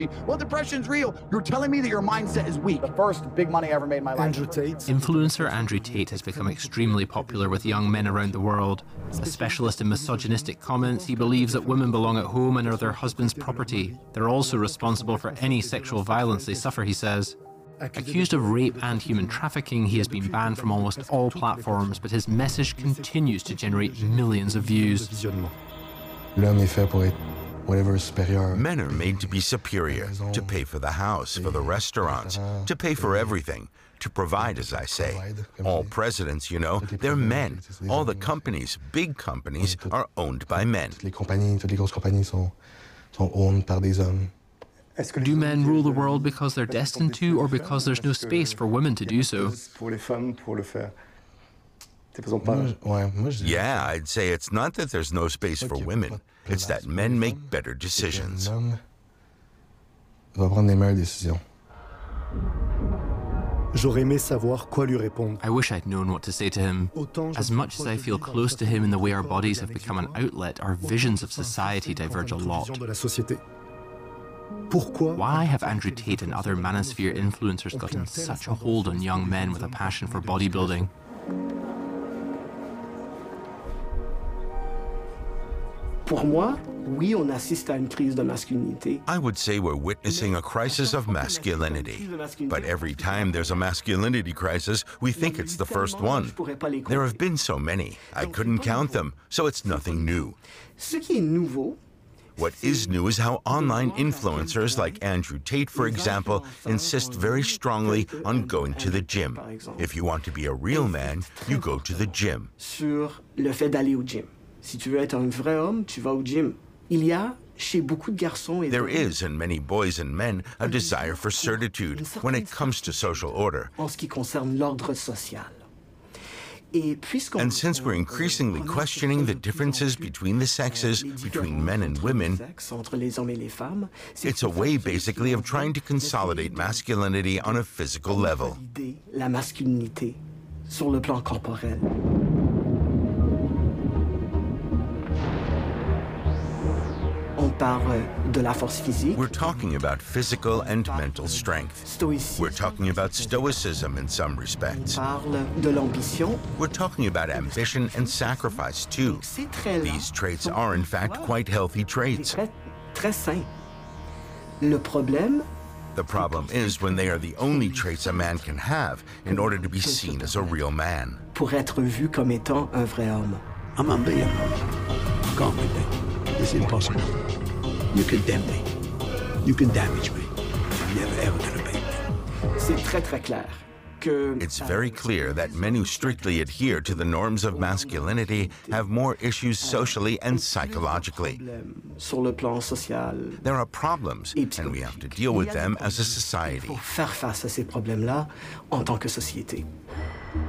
Well, depression's real. You're telling me that your mindset is weak. The first big money I ever made in my life. Andrew Tate. Influencer Andrew Tate has become extremely popular with young men around the world. A specialist in misogynistic comments, he believes that women belong at home and are their husband's property. They're also responsible for any sexual violence they suffer, he says. Accused of rape and human trafficking, he has been banned from almost all platforms, but his message continues to generate millions of views. Men are made to be superior, to pay for the house, for the restaurants, to pay for everything, to provide, as I say. All presidents, you know, they're men. All the companies, big companies, are owned by men. Do men rule the world because they're destined to, or because there's no space for women to do so? Yeah, I'd say it's not that there's no space for women. It's that men make better decisions. I wish I'd known what to say to him. As much as I feel close to him in the way our bodies have become an outlet, our visions of society diverge a lot. Why have Andrew Tate and other manosphere influencers gotten such a hold on young men with a passion for bodybuilding? I would say we're witnessing a crisis of masculinity. But every time there's a masculinity crisis, we think it's the first one. There have been so many. I couldn't count them, so it's nothing new. What is new is how online influencers like Andrew Tate, for example, insist very strongly on going to the gym. If you want to be a real man, you go to the gym. There is, in many boys and men, a desire for certitude when it comes to social order. And since we're increasingly questioning the differences between the sexes, between men and women, it's a way basically of trying to consolidate masculinity on a physical level. We're talking about physical and mental strength. We're talking about stoicism in some respects. We're talking about ambition and sacrifice too. These traits are in fact quite healthy traits. The problem is when they are the only traits a man can have in order to be seen as a real man. I'm unbeatable. Can't be beat. It's impossible. You condemn me. You can damage me. You're never ever gonna beat me. It's very clear that men who strictly adhere to the norms of masculinity have more issues socially and psychologically. There are problems, and we have to deal with them as a society.